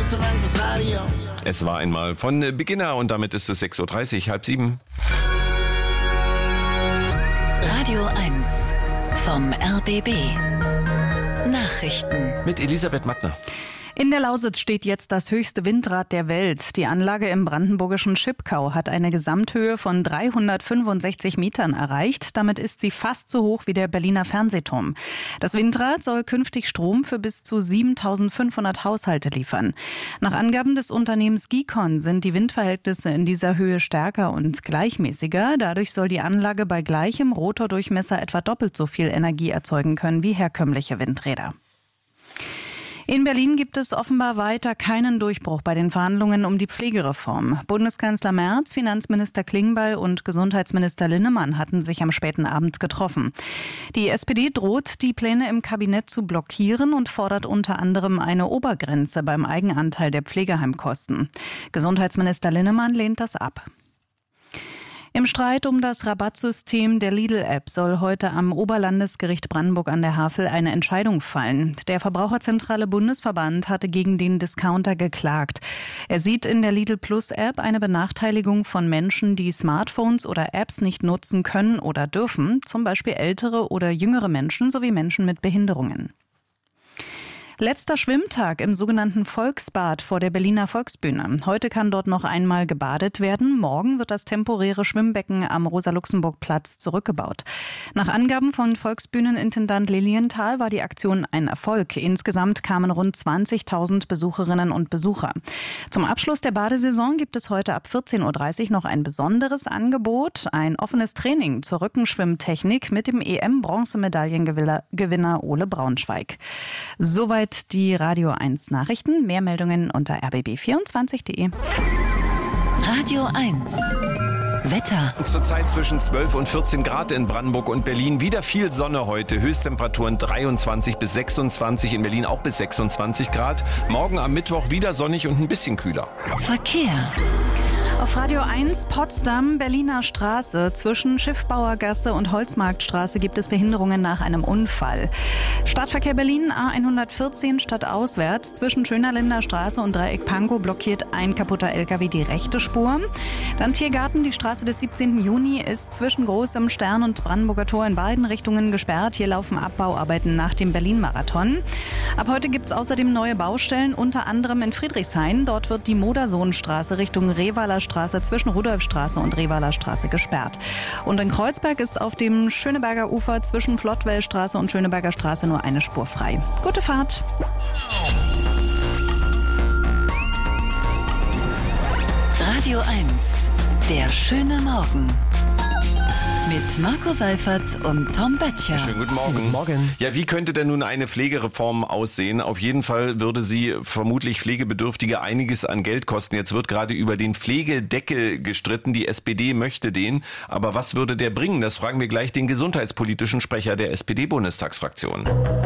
zu lang fürs Radio. Es war einmal von Beginner und damit ist es 6.30 Uhr, 6:30. Radio 1 vom RBB. Nachrichten. Mit Elisabeth Mattner. In der Lausitz steht jetzt das höchste Windrad der Welt. Die Anlage im brandenburgischen Schipkau hat eine Gesamthöhe von 365 Metern erreicht. Damit ist sie fast so hoch wie der Berliner Fernsehturm. Das Windrad soll künftig Strom für bis zu 7.500 Haushalte liefern. Nach Angaben des Unternehmens Gicon sind die Windverhältnisse in dieser Höhe stärker und gleichmäßiger. Dadurch soll die Anlage bei gleichem Rotordurchmesser etwa doppelt so viel Energie erzeugen können wie herkömmliche Windräder. In Berlin gibt es offenbar weiter keinen Durchbruch bei den Verhandlungen um die Pflegereform. Bundeskanzler Merz, Finanzminister Klingbeil und Gesundheitsminister Linnemann hatten sich am späten Abend getroffen. Die SPD droht, die Pläne im Kabinett zu blockieren und fordert unter anderem eine Obergrenze beim Eigenanteil der Pflegeheimkosten. Gesundheitsminister Linnemann lehnt das ab. Im Streit um das Rabattsystem der Lidl-App soll heute am Oberlandesgericht Brandenburg an der Havel eine Entscheidung fallen. Der Verbraucherzentrale Bundesverband hatte gegen den Discounter geklagt. Er sieht in der Lidl-Plus-App eine Benachteiligung von Menschen, die Smartphones oder Apps nicht nutzen können oder dürfen, zum Beispiel ältere oder jüngere Menschen sowie Menschen mit Behinderungen. Letzter Schwimmtag im sogenannten Volksbad vor der Berliner Volksbühne. Heute kann dort noch einmal gebadet werden. Morgen wird das temporäre Schwimmbecken am Rosa-Luxemburg-Platz zurückgebaut. Nach Angaben von Volksbühnenintendant Lilienthal war die Aktion ein Erfolg. Insgesamt kamen rund 20.000 Besucherinnen und Besucher. Zum Abschluss der Badesaison gibt es heute ab 14.30 Uhr noch ein besonderes Angebot. Ein offenes Training zur Rückenschwimmtechnik mit dem EM-Bronzemedaillengewinner Ole Braunschweig. Soweit die Radio 1 Nachrichten. Mehr Meldungen unter rbb24.de. Radio 1 Wetter. Zurzeit zwischen 12 und 14 Grad in Brandenburg und Berlin. Wieder viel Sonne heute. Höchsttemperaturen 23 bis 26. In Berlin auch bis 26 Grad. Morgen am Mittwoch wieder sonnig und ein bisschen kühler. Verkehr. Auf Radio 1 Potsdam, Berliner Straße. Zwischen Schiffbauergasse und Holzmarktstraße gibt es Behinderungen nach einem Unfall. Stadtverkehr Berlin A114 stadtauswärts. Zwischen Schönerländer Straße und Dreieck Pankow blockiert ein kaputter LKW die rechte Spur. Dann Tiergarten, die Straße des 17. Juni ist zwischen Großem Stern und Brandenburger Tor in beiden Richtungen gesperrt. Hier laufen Abbauarbeiten nach dem Berlin-Marathon. Ab heute gibt es außerdem neue Baustellen, unter anderem in Friedrichshain. Dort wird die Modersohnstraße Richtung Revaler Straße zwischen Rudolfstraße und Revaler Straße gesperrt. Und in Kreuzberg ist auf dem Schöneberger Ufer zwischen Flottwellstraße und Schöneberger Straße nur eine Spur frei. Gute Fahrt! Radio 1, der schöne Morgen. Mit Marco Seifert und Tom Böttcher. Schönen guten Morgen. Guten Morgen. Ja, wie könnte denn nun eine Pflegereform aussehen? Auf jeden Fall würde sie vermutlich Pflegebedürftige einiges an Geld kosten. Jetzt wird gerade über den Pflegedeckel gestritten. Die SPD möchte den. Aber was würde der bringen? Das fragen wir gleich den gesundheitspolitischen Sprecher der SPD-Bundestagsfraktion.